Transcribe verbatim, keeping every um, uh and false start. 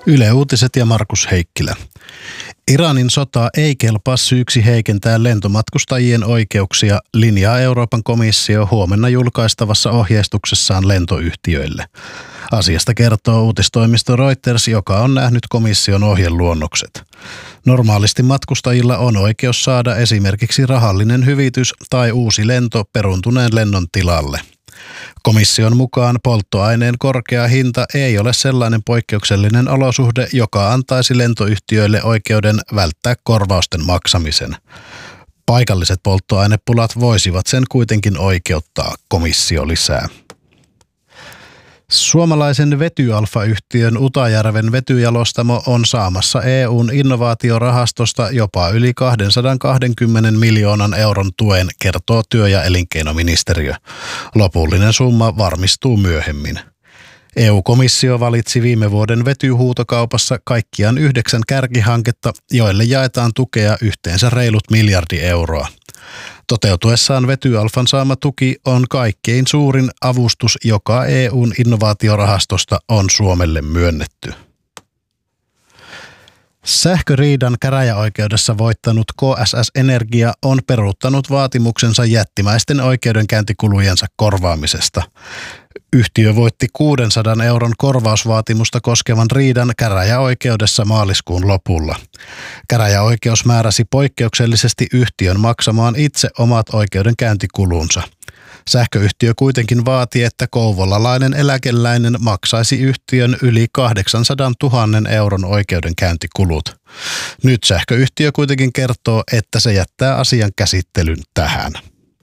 Yle Uutiset ja Markus Heikkilä. Iranin sota ei kelpaa syyksi heikentää lentomatkustajien oikeuksia, linjaa Euroopan komissio huomenna julkaistavassa ohjeistuksessaan lentoyhtiöille. Asiasta kertoo uutistoimisto Reuters, joka on nähnyt komission ohjeluonnokset. Normaalisti matkustajilla on oikeus saada esimerkiksi rahallinen hyvitys tai uusi lento peruuntuneen lennon tilalle. Komission mukaan polttoaineen korkea hinta ei ole sellainen poikkeuksellinen olosuhde, joka antaisi lentoyhtiöille oikeuden välttää korvausten maksamisen. Paikalliset polttoainepulat voisivat sen kuitenkin oikeuttaa, komissio lisää. Suomalaisen vetyalfa-yhtiön Utajärven vetyjalostamo on saamassa E U:n innovaatiorahastosta jopa yli kaksisataakaksikymmentä miljoonan euron tuen, kertoo työ- ja elinkeinoministeriö. Lopullinen summa varmistuu myöhemmin. E U-komissio valitsi viime vuoden vetyhuutokaupassa kaikkiaan yhdeksän kärkihanketta, joille jaetaan tukea yhteensä reilut miljardi euroa. Toteutuessaan vetyalfan saama tuki on kaikkein suurin avustus, joka E U:n innovaatiorahastosta on Suomelle myönnetty. Sähköriidan käräjäoikeudessa voittanut K S S Energia on peruuttanut vaatimuksensa jättimäisten oikeudenkäyntikulujensa korvaamisesta. Yhtiö voitti kuusisataa euron korvausvaatimusta koskevan riidan käräjäoikeudessa maaliskuun lopulla. Käräjäoikeus määräsi poikkeuksellisesti yhtiön maksamaan itse omat oikeudenkäyntikulunsa. Sähköyhtiö kuitenkin vaati, että kouvolalainen eläkeläinen maksaisi yhtiön yli kahdeksansataatuhatta euron oikeudenkäyntikulut. Nyt sähköyhtiö kuitenkin kertoo, että se jättää asian käsittelyn tähän.